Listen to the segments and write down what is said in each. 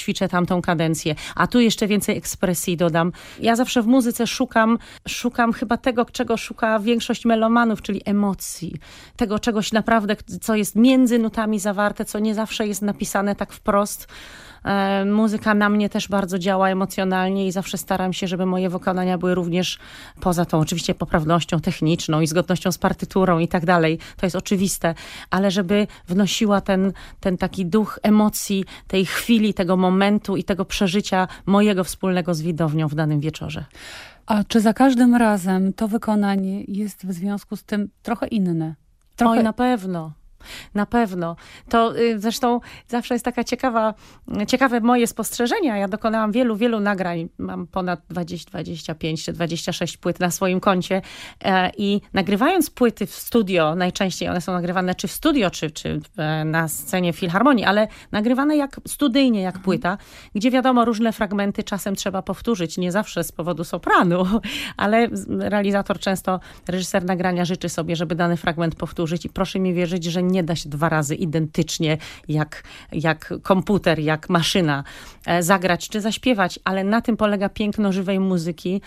poćwiczę tamtą kadencję, a tu jeszcze więcej ekspresji dodam. Ja zawsze w muzyce szukam chyba tego, czego szuka większość melomanów, czyli emocji. Tego czegoś naprawdę, co jest między nutami zawarte, co nie zawsze jest napisane tak wprost. Muzyka na mnie też bardzo działa emocjonalnie i zawsze staram się, żeby moje wykonania były również poza tą oczywiście poprawnością techniczną i zgodnością z partyturą i tak dalej. To jest oczywiste, ale żeby wnosiła ten taki duch emocji, tej chwili, tego momentu i tego przeżycia mojego wspólnego z widownią w danym wieczorze. A czy za każdym razem to wykonanie jest w związku z tym trochę inne? Oj, na pewno. Na pewno. To zresztą zawsze jest taka ciekawe moje spostrzeżenia. Ja dokonałam wielu nagrań. Mam ponad 25 czy 26 płyt na swoim koncie i nagrywając płyty w studio, najczęściej one są nagrywane czy w studio, czy na scenie filharmonii, ale nagrywane studyjnie, jak płyta, gdzie wiadomo, różne fragmenty czasem trzeba powtórzyć. Nie zawsze z powodu sopranu, ale realizator często, reżyser nagrania życzy sobie, żeby dany fragment powtórzyć i proszę mi wierzyć, że nie da się 2 razy identycznie jak komputer, jak maszyna zagrać czy zaśpiewać, ale na tym polega piękno żywej muzyki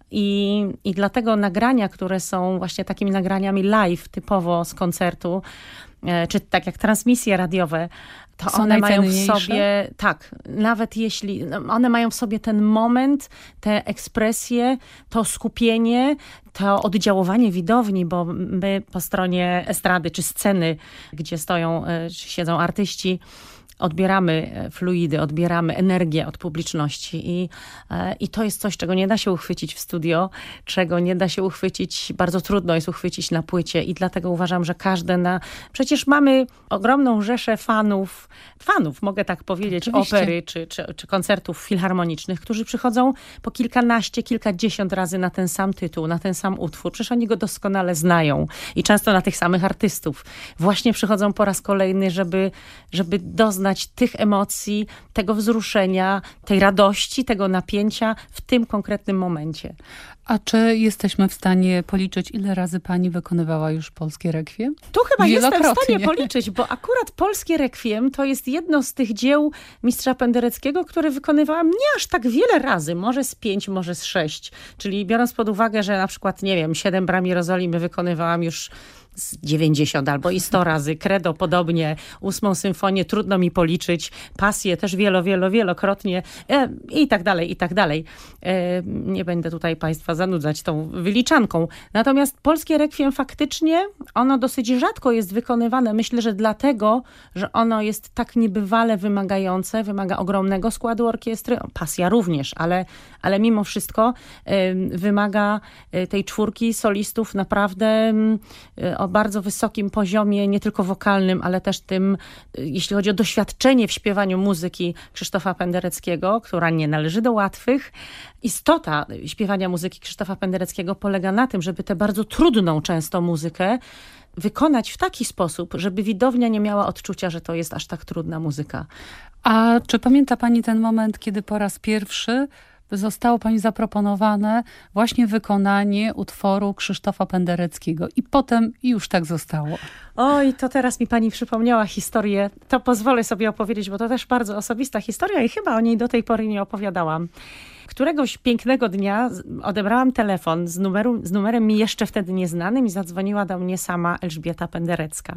i dlatego nagrania, które są właśnie takimi nagraniami live, typowo z koncertu, czy tak jak transmisje radiowe, to są one mają w sobie, tak, nawet jeśli, one mają w sobie ten moment, te ekspresje, to skupienie, to oddziaływanie widowni, bo my po stronie estrady czy sceny, gdzie stoją, czy siedzą artyści, odbieramy fluidy, odbieramy energię od publiczności i to jest coś, czego nie da się uchwycić w studio, czego nie da się uchwycić, bardzo trudno jest uchwycić na płycie i dlatego uważam, że przecież mamy ogromną rzeszę fanów, mogę tak powiedzieć, oczywiście, opery czy koncertów filharmonicznych, którzy przychodzą po kilkanaście, kilkadziesiąt razy na ten sam tytuł, na ten sam utwór. Przecież oni go doskonale znają i często na tych samych artystów. Właśnie przychodzą po raz kolejny, żeby doznać tych emocji, tego wzruszenia, tej radości, tego napięcia w tym konkretnym momencie. A czy jesteśmy w stanie policzyć, ile razy pani wykonywała już polskie rekwiem? Tu chyba jestem w stanie policzyć, bo akurat polskie rekwiem to jest jedno z tych dzieł mistrza Pendereckiego, które wykonywałam nie aż tak wiele razy, może z 5, może z 6. Czyli biorąc pod uwagę, że na przykład, nie wiem, 7 bram Jerozolimy wykonywałam już z 90 albo i 100 razy, Credo podobnie, 8 symfonię trudno mi policzyć, Pasję też wielokrotnie i tak dalej, i tak dalej. Nie będę tutaj państwa zanudzać tą wyliczanką. Natomiast polskie rekwiem faktycznie, ono dosyć rzadko jest wykonywane. Myślę, że dlatego, że ono jest tak niebywale wymagające, wymaga ogromnego składu orkiestry, Pasja również, ale mimo wszystko wymaga tej 4 solistów naprawdę o bardzo wysokim poziomie, nie tylko wokalnym, ale też tym, jeśli chodzi o doświadczenie w śpiewaniu muzyki Krzysztofa Pendereckiego, która nie należy do łatwych. Istota śpiewania muzyki Krzysztofa Pendereckiego polega na tym, żeby tę bardzo trudną często muzykę wykonać w taki sposób, żeby widownia nie miała odczucia, że to jest aż tak trudna muzyka. A czy pamięta pani ten moment, kiedy po raz pierwszy zostało pani zaproponowane właśnie wykonanie utworu Krzysztofa Pendereckiego i potem już tak zostało? Oj, to teraz mi pani przypomniała historię. To pozwolę sobie opowiedzieć, bo to też bardzo osobista historia i chyba o niej do tej pory nie opowiadałam. Któregoś pięknego dnia odebrałam telefon z numerem mi jeszcze wtedy nieznanym i zadzwoniła do mnie sama Elżbieta Penderecka.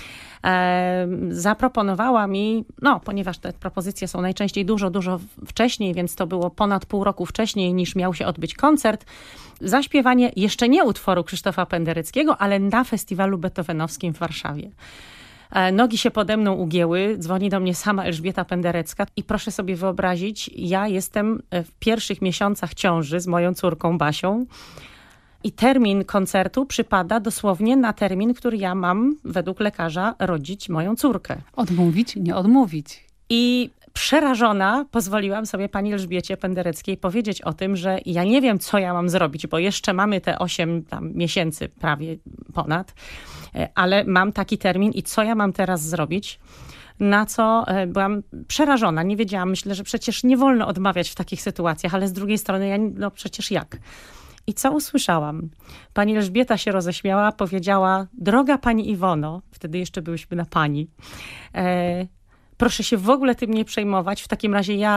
Zaproponowała mi, ponieważ te propozycje są najczęściej dużo wcześniej, więc to było ponad pół roku wcześniej niż miał się odbyć koncert, zaśpiewanie jeszcze nie utworu Krzysztofa Pendereckiego, ale na festiwalu beethovenowskim w Warszawie. Nogi się pode mną ugięły, dzwoni do mnie sama Elżbieta Penderecka i proszę sobie wyobrazić, ja jestem w pierwszych miesiącach ciąży z moją córką Basią. I termin koncertu przypada dosłownie na termin, który ja mam według lekarza rodzić moją córkę. Odmówić, nie odmówić. I przerażona pozwoliłam sobie pani Elżbiecie Pendereckiej powiedzieć o tym, że ja nie wiem, co ja mam zrobić, bo jeszcze mamy te 8 miesięcy, prawie ponad, ale mam taki termin i co ja mam teraz zrobić? Na co byłam przerażona, nie wiedziałam, myślę, że przecież nie wolno odmawiać w takich sytuacjach, ale z drugiej strony przecież jak? I co usłyszałam? Pani Elżbieta się roześmiała, powiedziała: droga pani Iwono, wtedy jeszcze byłyśmy na pani, proszę się w ogóle tym nie przejmować, w takim razie ja